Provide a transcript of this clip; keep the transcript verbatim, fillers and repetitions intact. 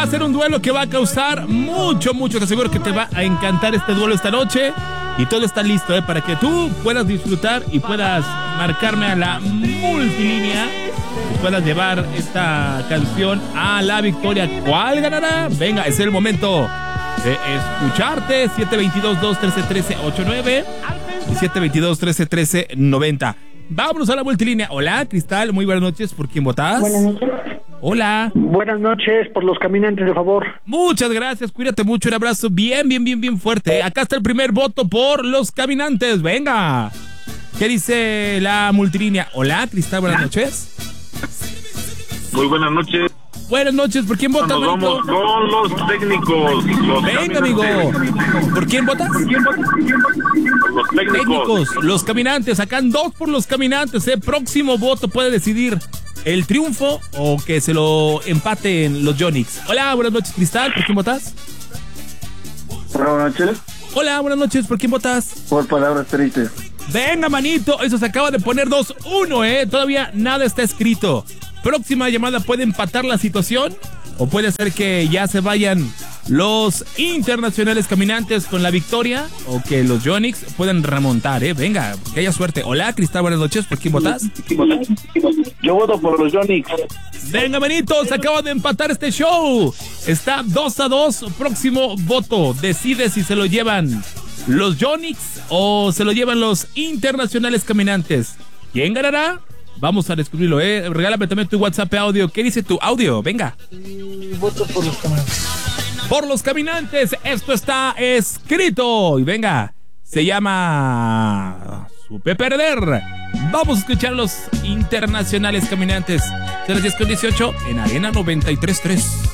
a ser un duelo que va a causar mucho, mucho. Te aseguro que te va a encantar este duelo esta noche. Y todo está listo, ¿eh? Para que tú puedas disfrutar y puedas marcarme a la multilínea y puedas llevar esta canción a la victoria. ¿Cuál ganará? Venga, es el momento de escucharte. siete dos dos, dos uno tres, uno tres ocho nueve y siete dos dos, uno tres uno tres nueve cero. Vámonos a la multilínea. Hola, Cristal, muy buenas noches. ¿Por quién votas? Buenas noches. Hola. Buenas noches, por los caminantes, de favor. Muchas gracias, cuídate mucho, un abrazo bien, bien, bien, bien fuerte. Acá está el primer voto por los caminantes, venga. ¿Qué dice la multilínea? Hola, Cristal, buenas noches. Muy buenas noches. Buenas noches, ¿por quién vota, Nos manito? vamos con los técnicos. Los Venga, amigo. ¿Por quién votas? ¿Por quién votas? Por los técnicos. Técnicos, los caminantes, sacan dos por los caminantes, ¿eh? Próximo voto puede decidir el triunfo o que se lo empaten los Yonix. Hola, buenas noches, Cristal, ¿por quién votas? Buenas noches. Hola, buenas noches, ¿por quién votas? Por palabras tristes. Venga, manito, eso se acaba de poner dos uno, ¿eh? Todavía nada está escrito. Próxima llamada puede empatar la situación o puede ser que ya se vayan los internacionales caminantes con la victoria o que los Yonix puedan remontar, ¿eh? Venga, que haya suerte. Hola, Cristal, buenas noches, ¿por quién votas? Yo voto por los Yonix. Venga, manito, se acaba de empatar este show. Está dos a dos, próximo voto. Decide si se lo llevan los Yonix o se lo llevan los internacionales caminantes. ¿Quién ganará? Vamos a descubrirlo, ¿eh? Regálame también tu WhatsApp audio. ¿Qué dice tu audio? Venga. Y voto por los caminantes. Por los caminantes, esto está escrito. Y venga, se llama Supe Perder. Vamos a escuchar los internacionales caminantes. De las diez con dieciocho en Arena noventa y tres punto tres.